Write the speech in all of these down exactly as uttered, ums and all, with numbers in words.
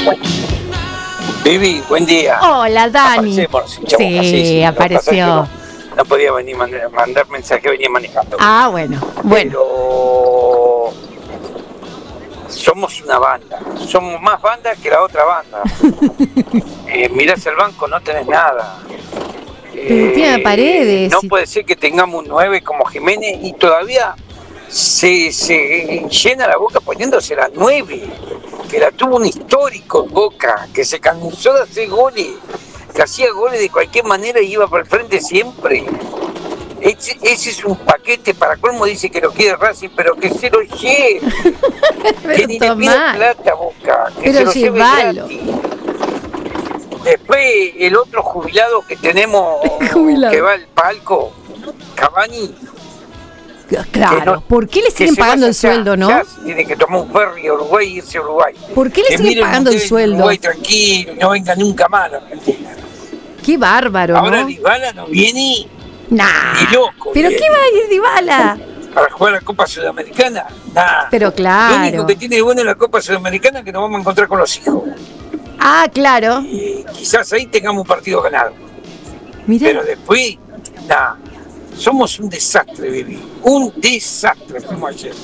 Vivi, buen día. Hola, Dani. Aparecemos, Sí, así, sí, apareció. No, no podía venir mandar, mandar mensaje, venía manejando. Ah, bueno, bueno. Pero somos una banda. Somos más banda que la otra banda. eh, mirás el banco, no tenés nada. Pero tiene Paredes. No y... puede ser que tengamos un nueve como Jiménez y todavía se, se llena la boca poniéndose la nueve, que la tuvo un histórico en Boca, que se cansó de hacer goles, que hacía goles de cualquier manera y iba para el frente siempre. Ese, ese es un paquete, para colmo dice que lo quiere Racing, pero que se lo lleve. Que ni le pida plata a Boca, que pero se lo lleve llevalo. gratis. Después el otro jubilado que tenemos, Jubilado. que va al palco, Cavani. Claro, no, ¿por qué le siguen pagando el sueldo, no? Ya tiene que tomar un ferry a Uruguay y irse a Uruguay. ¿Por qué le que siguen pagando el sueldo? Uruguay tranquilo, no venga nunca más a la Argentina. Qué bárbaro, Ahora ¿no? Dybala no viene nah. ni loco. ¿Pero viene. qué va a ir Dybala? ¿Para jugar la Copa Sudamericana? Nah. Pero claro. Lo único que tiene de bueno la Copa Sudamericana es que nos vamos a encontrar con los hijos. Ah, claro. Y quizás ahí tengamos un partido ganado. Mirá. Pero después, nada. Somos un desastre, Vivi. Un desastre, como ayer.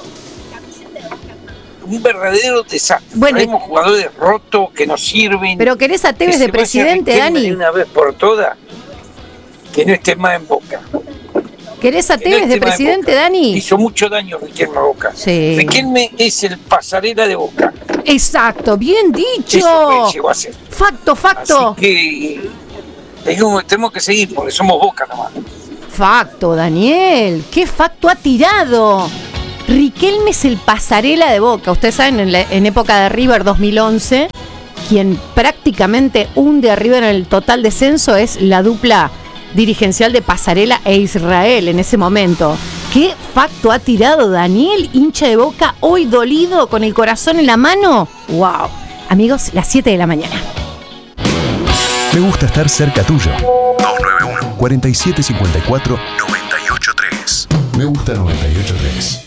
Un verdadero desastre. Bueno, tenemos jugadores rotos que no sirven. Pero querés a Tevez de presidente, Dani. De una vez por todas, que no esté más en Boca. ¿Querés a Tevez no de presidente, de Dani? Hizo mucho daño Riquelme a Boca. Sí. Riquelme es el pasarela de Boca. Exacto, bien dicho. Eso llegó a ser. Facto, facto. Así que tenemos, tenemos que seguir porque somos Boca nomás. Facto, Daniel. ¿Qué facto ha tirado? Riquelme es el pasarela de Boca. Ustedes saben, en, la, en época de River dos mil once, quien prácticamente hunde a River en el total descenso es la dupla dirigencial de Pasarela e Israel en ese momento. ¿Qué facto ha tirado Daniel, hincha de Boca, hoy dolido, con el corazón en la mano? ¡Wow! Amigos, las siete de la mañana. Me gusta estar cerca tuyo. dos nueve uno, cuatro siete cinco cuatro, nueve ocho tres. Me gusta noventa y ocho tres.